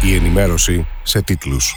Η ενημέρωση σε τίτλους.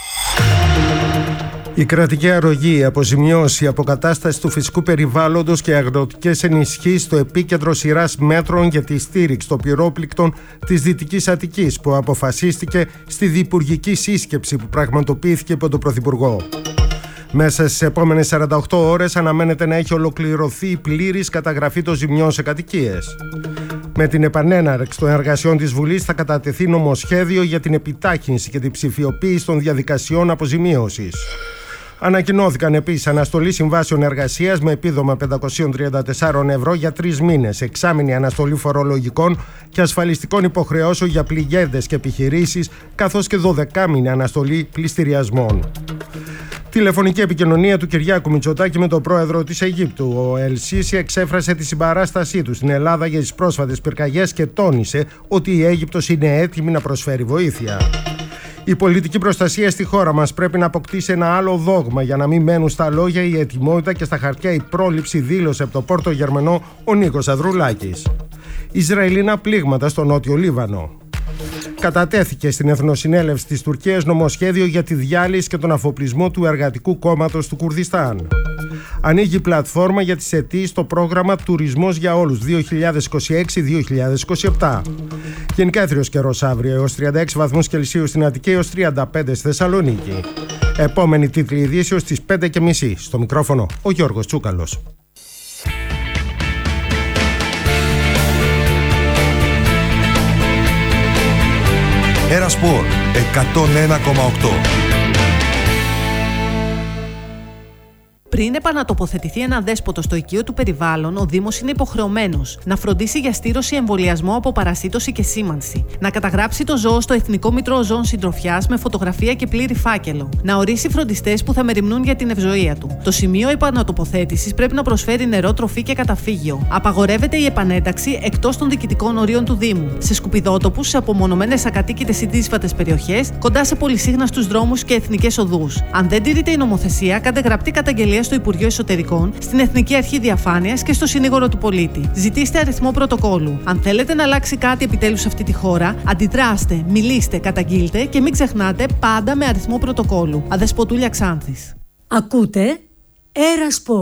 Η κρατική αρρωγή, η αποζημιώση, η αποκατάσταση του φυσικού περιβάλλοντος και οι αγροτικές ενισχύσεις στο επίκεντρο σειράς μέτρων για τη στήριξη των πυρόπληκτων της Δυτικής Αττικής, που αποφασίστηκε στη διυπουργική σύσκεψη που πραγματοποιήθηκε από τον Πρωθυπουργό. Μέσα στις επόμενες 48 ώρες αναμένεται να έχει ολοκληρωθεί η πλήρης καταγραφή των ζημιών σε κατοικίες. Με την επανέναρξη των εργασιών της Βουλής θα κατατεθεί νομοσχέδιο για την επιτάχυνση και την ψηφιοποίηση των διαδικασιών αποζημίωσης. Ανακοινώθηκαν επίσης αναστολή συμβάσεων εργασίας με επίδομα 534 ευρώ για 3 μήνες, εξάμηνη αναστολή φορολογικών και ασφαλιστικών υποχρεώσεων για πληγέντες και επιχειρήσεις, καθώς και 12μηνη αναστολή πληστηριασμών. Τηλεφωνική επικοινωνία του Κυριάκου Μητσοτάκη με τον πρόεδρο της Αιγύπτου. Ο El-Sisi εξέφρασε τη συμπαράστασή του στην Ελλάδα για τις πρόσφατες πυρκαγιές και τόνισε ότι η Αίγυπτος είναι έτοιμη να προσφέρει βοήθεια. Η πολιτική προστασία στη χώρα μας πρέπει να αποκτήσει ένα άλλο δόγμα για να μην μένουν στα λόγια η ετοιμότητα και στα χαρτιά η πρόληψη, δήλωσε από το Πόρτο Γερμανό ο Νίκος Ανδρουλάκης. Ισραηλινά πλήγματα στο Νότιο Λίβανο. Κατατέθηκε στην Εθνοσυνέλευση της Τουρκίας νομοσχέδιο για τη διάλυση και τον αφοπλισμό του Εργατικού Κόμματος του Κουρδιστάν. Ανοίγει πλατφόρμα για τις αιτήσεις στο πρόγραμμα Τουρισμός για Όλους 2026-2027. Γενικά έθριος καιρός αύριο, έως 36 βαθμούς Κελσίου στην Αττική, έως 35 στη Θεσσαλονίκη. Επόμενη τίτλη ειδήσεως στις 5:30. Στο μικρόφωνο ο Γιώργος Τσούκαλος. Ένα Σπορ 101,8. Πριν επανατοποθετηθεί ένα δέσποτο στο οικείο του περιβάλλον, ο Δήμος είναι υποχρεωμένος να φροντίσει για στήρωση, εμβολιασμό από παρασίτωση και σήμανση, να καταγράψει το ζώο στο Εθνικό Μητρό Ζώων Συντροφιάς με φωτογραφία και πλήρη φάκελο, να ορίσει φροντιστές που θα μεριμνούν για την ευζοία του. Το σημείο επανατοποθέτησης πρέπει να προσφέρει νερό, τροφή και καταφύγιο. Απαγορεύεται η επανένταξη εκτός των διοικητικών ορίων του Δήμου, σε σκουπιδότοπους, σε απομονωμένες ακατοίκητες ή δύσβατες περιοχές, κοντά σε πολυσύχναστους δρόμους και εθνικές οδούς. Αν δεν τηρείται η νομοθεσία, κάντε γραπτή καταγγελία στο Υπουργείο Εσωτερικών, στην Εθνική Αρχή Διαφάνειας και στο Συνήγορο του Πολίτη. Ζητήστε αριθμό πρωτοκόλου. Αν θέλετε να αλλάξει κάτι επιτέλους σε αυτή τη χώρα, αντιδράστε, μιλήστε, καταγγείλτε και μην ξεχνάτε πάντα με αριθμό πρωτοκόλου. Αδεσποτούλια Ξάνθης. Ακούτε Ένα Σπορ.